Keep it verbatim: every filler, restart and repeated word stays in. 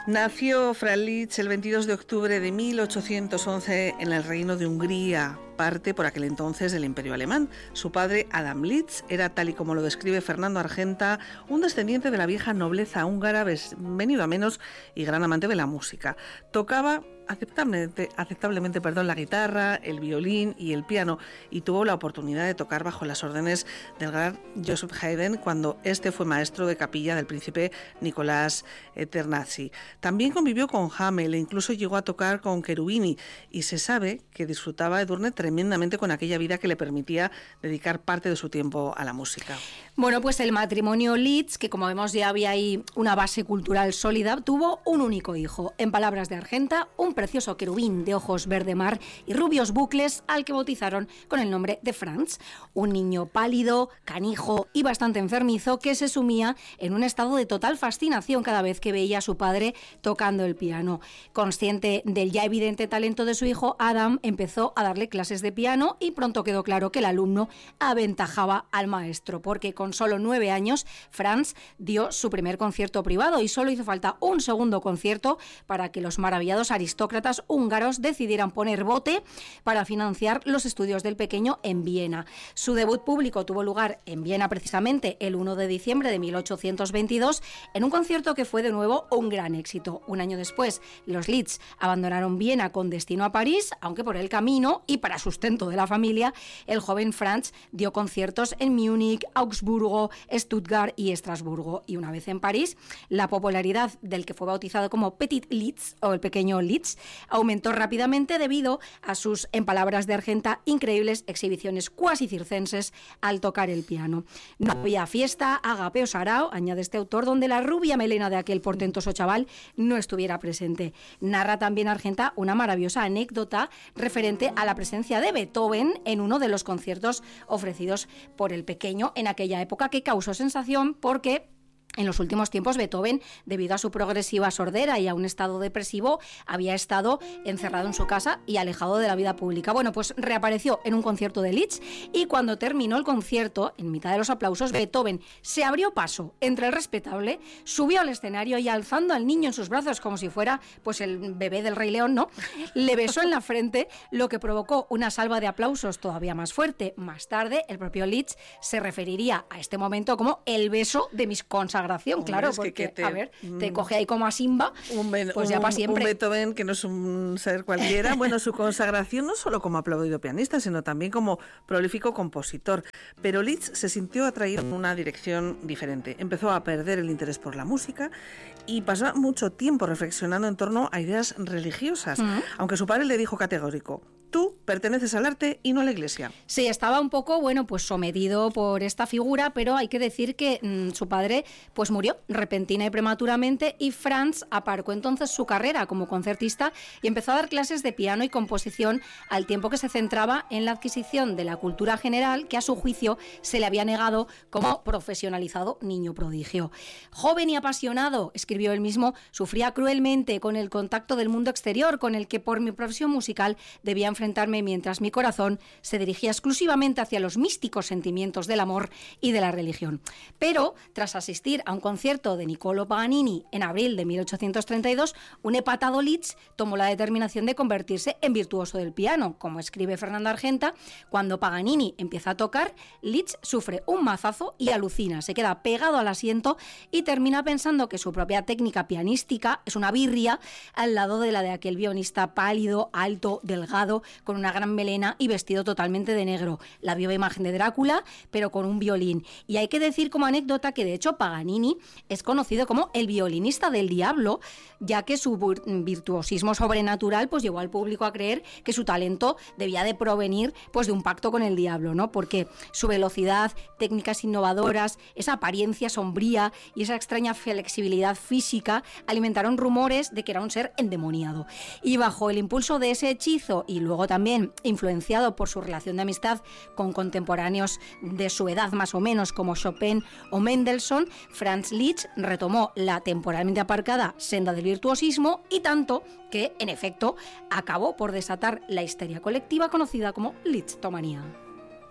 Nació Franz Liszt el veintidós de octubre de mil ochocientos once en el Reino de Hungría, parte por aquel entonces del Imperio Alemán. Su padre, Adam Liszt, era, tal y como lo describe Fernando Argenta, un descendiente de la vieja nobleza húngara, venido a menos y gran amante de la música. Tocaba aceptablemente, aceptablemente perdón, la guitarra, el violín y el piano, y tuvo la oportunidad de tocar bajo las órdenes del gran Joseph Haydn cuando este fue maestro de capilla del príncipe Nicolás Ternazzi. También convivió con Hamel e incluso llegó a tocar con Cherubini, y se sabe que disfrutaba Edurne tremendamente con aquella vida que le permitía dedicar parte de su tiempo a la música. Bueno, pues el matrimonio Liszt, que como vemos ya había ahí una base cultural sólida, tuvo un único hijo. En palabras de Argenta, un precioso querubín de ojos verde mar y rubios bucles al que bautizaron con el nombre de Franz, un niño pálido, canijo y bastante enfermizo que se sumía en un estado de total fascinación cada vez que veía a su padre tocando el piano. Consciente del ya evidente talento de su hijo, Adam empezó a darle clases de piano y pronto quedó claro que el alumno aventajaba al maestro, porque con solo nueve años Franz dio su primer concierto privado y solo hizo falta un segundo concierto para que los maravillados aristócratas húngaros decidieran poner bote para financiar los estudios del pequeño en Viena. Su debut público tuvo lugar en Viena precisamente el primero de diciembre de mil ochocientos veintidós en un concierto que fue de nuevo un gran éxito. Un año después, los Liszt abandonaron Viena con destino a París, aunque por el camino y para sustento de la familia, el joven Franz dio conciertos en Múnich, Augsburgo, Stuttgart y Estrasburgo. Y una vez en París, la popularidad del que fue bautizado como Petit Liszt o el pequeño Liszt aumentó rápidamente debido a sus, en palabras de Argenta, increíbles exhibiciones cuasi circenses al tocar el piano. No había fiesta, agape o sarao, añade este autor, donde la rubia melena de aquel portentoso chaval no estuviera presente. Narra también Argenta una maravillosa anécdota referente a la presencia de Beethoven en uno de los conciertos ofrecidos por el pequeño en aquella época, que causó sensación porque en los últimos tiempos Beethoven, debido a su progresiva sordera y a un estado depresivo, había estado encerrado en su casa y alejado de la vida pública. Bueno, pues reapareció en un concierto de Liszt y cuando terminó el concierto, en mitad de los aplausos, Beethoven se abrió paso entre el respetable, subió al escenario y alzando al niño en sus brazos como si fuera pues el bebé del Rey León, ¿no? Le besó en la frente, lo que provocó una salva de aplausos todavía más fuerte. Más tarde, el propio Liszt se referiría a este momento como el beso de mis consagrados. Hombre, claro, porque, que te, a ver, te coge ahí como a Simba, un, pues ya para siempre. Un Beethoven que no es un ser cualquiera. Bueno, su consagración no solo como aplaudido pianista, sino también como prolífico compositor. Pero Liszt se sintió atraído en una dirección diferente. Empezó a perder el interés por la música y pasó mucho tiempo reflexionando en torno a ideas religiosas, uh-huh. aunque su padre le dijo categórico: tú perteneces al arte y no a la iglesia. Sí, estaba un poco, bueno, pues sometido por esta figura, pero hay que decir que mmm, su padre pues murió repentina y prematuramente y Franz aparcó entonces su carrera como concertista y empezó a dar clases de piano y composición al tiempo que se centraba en la adquisición de la cultura general que a su juicio se le había negado como profesionalizado niño prodigio. Joven y apasionado, escribió él mismo, sufría cruelmente con el contacto del mundo exterior con el que por mi profesión musical debía enfrentarme mientras mi corazón se dirigía exclusivamente hacia los místicos sentimientos del amor y de la religión. Pero, tras asistir a un concierto de Niccolò Paganini en abril de mil ochocientos treinta y dos, un hepatado Liszt tomó la determinación de convertirse en virtuoso del piano. Como escribe Fernando Argenta, cuando Paganini empieza a tocar, Liszt sufre un mazazo y alucina, se queda pegado al asiento y termina pensando que su propia técnica pianística es una birria al lado de la de aquel violonista pálido, alto, delgado, con una gran melena y vestido totalmente de negro. La viva imagen de Drácula, pero con un violín. Y hay que decir como anécdota que de hecho Paganini es conocido como el violinista del diablo, ya que su virtuosismo sobrenatural pues llevó al público a creer que su talento debía de provenir pues de un pacto con el diablo, ¿no? Porque su velocidad, técnicas innovadoras, esa apariencia sombría y esa extraña flexibilidad física alimentaron rumores de que era un ser endemoniado. Y bajo el impulso de ese hechizo y luego también influenciado por su relación de amistad con contemporáneos de su edad más o menos como Chopin o Mendelssohn, Franz Liszt retomó la temporalmente aparcada senda del virtuosismo y tanto que, en efecto, acabó por desatar la histeria colectiva conocida como Lisztomanía.